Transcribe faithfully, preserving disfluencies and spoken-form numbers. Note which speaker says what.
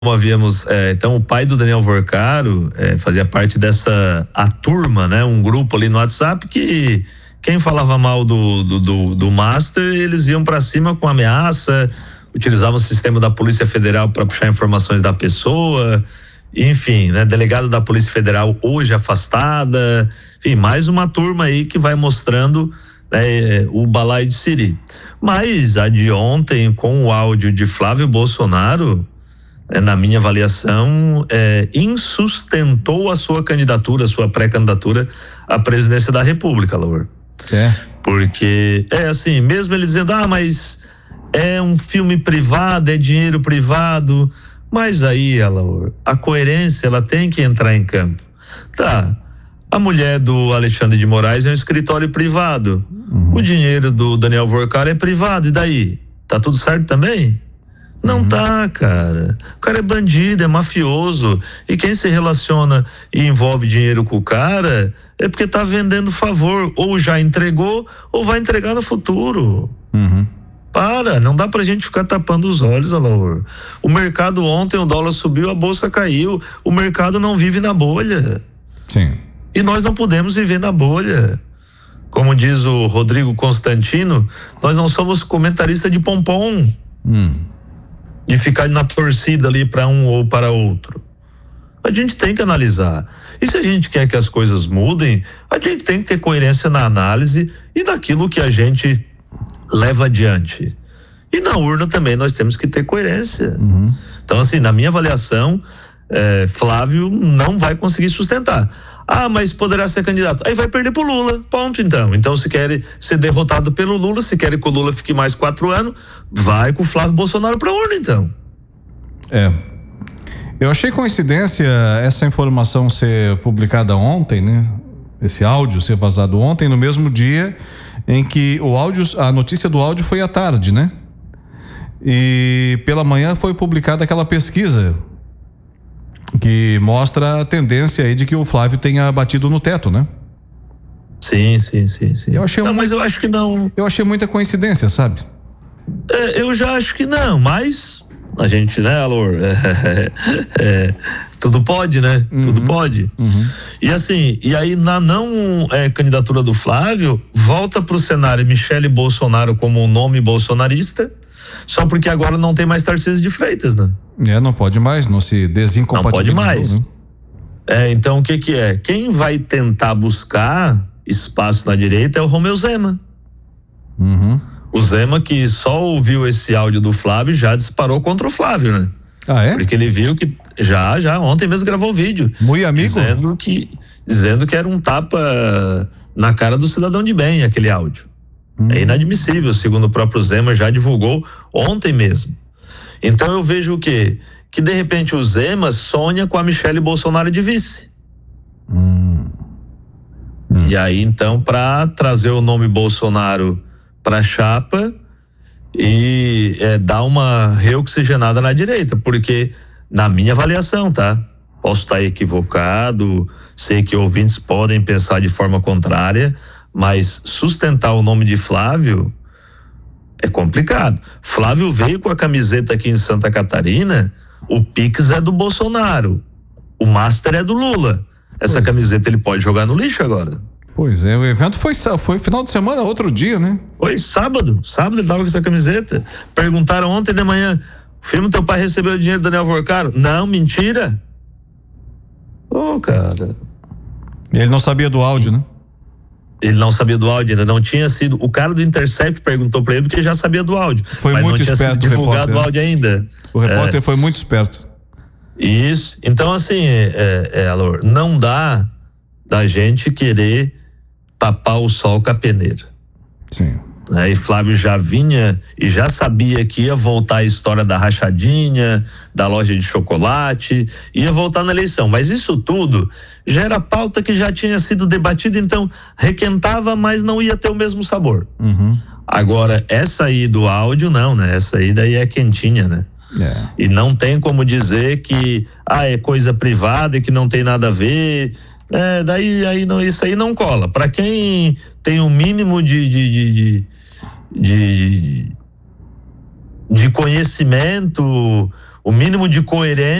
Speaker 1: havíamos, é, então o pai do Daniel Vorcaro é, fazia parte dessa, a turma, né? Um grupo ali no WhatsApp que quem falava mal do, do, do, do Master, eles iam para cima com ameaça, utilizavam o sistema da Polícia Federal para puxar informações da pessoa, enfim, né? Delegado da Polícia Federal hoje afastada, enfim, mais uma turma aí que vai mostrando é, o balaio de Siri. Mas a de ontem, com o áudio de Flávio Bolsonaro, é, na minha avaliação, é, insustentou a sua candidatura, a sua pré-candidatura à presidência da República, Laura.
Speaker 2: É.
Speaker 1: Porque é assim, mesmo ele dizendo, ah, mas é um filme privado, é dinheiro privado, mas aí, Laura, a coerência, ela tem que entrar em campo. Tá, a mulher do Alexandre de Moraes é um escritório privado, uhum. O dinheiro do Daniel Vorcaro é privado, e daí? Tá tudo certo também? Não uhum. Tá, cara. O cara é bandido, é mafioso, e quem se relaciona e envolve dinheiro com o cara é porque tá vendendo favor, ou já entregou ou vai entregar no futuro.
Speaker 2: Uhum.
Speaker 1: Para, não dá pra gente ficar tapando os olhos, Alaor. O mercado ontem, o dólar subiu, a bolsa caiu, o mercado não vive na bolha.
Speaker 2: Sim.
Speaker 1: E nós não podemos viver na bolha. Como diz o Rodrigo Constantino, nós não somos comentarista de pompom.
Speaker 2: Hum.
Speaker 1: De ficar na torcida ali para um ou para outro. A gente tem que analisar. E se a gente quer que as coisas mudem, a gente tem que ter coerência na análise e naquilo que a gente leva adiante. E na urna também nós temos que ter coerência.
Speaker 2: Uhum.
Speaker 1: Então, assim, na minha avaliação, eh, Flávio não vai conseguir sustentar. Ah, mas poderá ser candidato. Aí vai perder pro Lula. Ponto, então. Então, se quer ser derrotado pelo Lula, se quer que o Lula fique mais quatro anos, vai com o Flávio Bolsonaro pra urna, então.
Speaker 2: É. Eu achei coincidência essa informação ser publicada ontem, né? Esse áudio ser vazado ontem, no mesmo dia em que o áudio, a notícia do áudio foi à tarde, né? E pela manhã foi publicada aquela pesquisa que mostra a tendência aí de que o Flávio tenha batido no teto, né?
Speaker 1: Sim, sim, sim, sim.
Speaker 2: Eu achei
Speaker 1: não,
Speaker 2: um,
Speaker 1: mas eu acho que não.
Speaker 2: Eu achei muita coincidência, sabe?
Speaker 1: É, eu já acho que não, mas a gente, né, Alor? É, é, tudo pode, né? Uhum, tudo pode.
Speaker 2: Uhum.
Speaker 1: E assim, e aí na não é, candidatura do Flávio, volta pro cenário Michele Bolsonaro como um nome bolsonarista, só porque agora não tem mais Tarcísio de Freitas, né?
Speaker 2: É, não pode mais, não se desincompatibilizou.
Speaker 1: Não pode mais.
Speaker 2: Né?
Speaker 1: É, então o que que é? Quem vai tentar buscar espaço na direita é o Romeu Zema.
Speaker 2: Uhum.
Speaker 1: O Zema, que só ouviu esse áudio do Flávio, já disparou contra o Flávio, né?
Speaker 2: Ah, é?
Speaker 1: Porque ele viu que já, já, ontem mesmo gravou o vídeo.
Speaker 2: Muito amigo?
Speaker 1: Dizendo que, dizendo que era um tapa na cara do cidadão de bem, aquele áudio. Hum. É inadmissível, segundo o próprio Zema, já divulgou ontem mesmo. Então eu vejo o quê? Que de repente o Zema sonha com a Michele Bolsonaro de vice.
Speaker 2: Hum. Hum.
Speaker 1: E aí então, para trazer o nome Bolsonaro para chapa e é, dar uma reoxigenada na direita, porque na minha avaliação, tá? Posso estar equivocado, sei que ouvintes podem pensar de forma contrária, mas sustentar o nome de Flávio é complicado. Flávio veio com a camiseta aqui em Santa Catarina, o Pix é do Bolsonaro, o Master é do Lula. Essa pois. Camiseta ele pode jogar no lixo agora.
Speaker 2: Pois é, o evento foi, foi final de semana, outro dia, né?
Speaker 1: Foi sábado, sábado ele tava com essa camiseta. Perguntaram ontem de manhã, filho, teu pai recebeu o dinheiro do Daniel Vorcaro? Não, mentira. Ô, oh, cara.
Speaker 2: Ele não sabia do áudio, né?
Speaker 1: Ele não sabia do áudio, ainda não tinha sido. O cara do Intercept perguntou pra ele porque já sabia do áudio.
Speaker 2: Foi
Speaker 1: mas
Speaker 2: muito
Speaker 1: não tinha
Speaker 2: esperto
Speaker 1: sido divulgado o áudio ainda.
Speaker 2: O repórter é. foi muito esperto.
Speaker 1: Isso. Então, assim, é, é, Alor, não dá da gente querer tapar o sol com a peneira.
Speaker 2: Sim.
Speaker 1: Né? E Flávio já vinha e já sabia que ia voltar a história da rachadinha, da loja de chocolate, ia voltar na eleição, mas isso tudo já era pauta que já tinha sido debatida, então requentava, mas não ia ter o mesmo sabor.
Speaker 2: Uhum.
Speaker 1: Agora, essa aí do áudio não, né? Essa aí daí é quentinha, né?
Speaker 2: É.
Speaker 1: E não tem como dizer que ah, é coisa privada e que não tem nada a ver. É, daí aí não, isso aí não cola. Para quem tem um mínimo de de, de, de, de de conhecimento, o mínimo de coerência